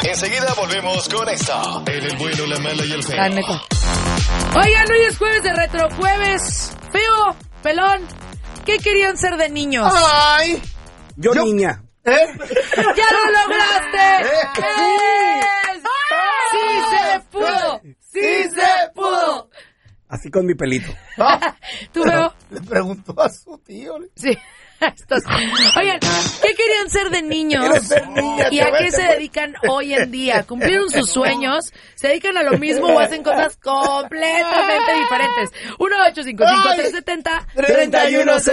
Enseguida volvemos con esto. El bueno, la mala y el feo. La neta. Oigan, hoy es jueves de retrojueves. Feo, pelón, ¿qué querían ser de niños? ¡Ay! Yo niña. ¡Ya lo lograste! ¡Sí se pudo! ¡Sí se pudo! Así con mi pelito. ¿Tú, Feo? Le preguntó a su tío. Sí. Oigan, ¿qué querían ser de niños? Quiero ser niña, ¿Y a qué se dedican hoy en día? ¿Cumplieron sus sueños? ¿Se dedican a lo mismo o hacen cosas completamente diferentes? 1-855-370-3100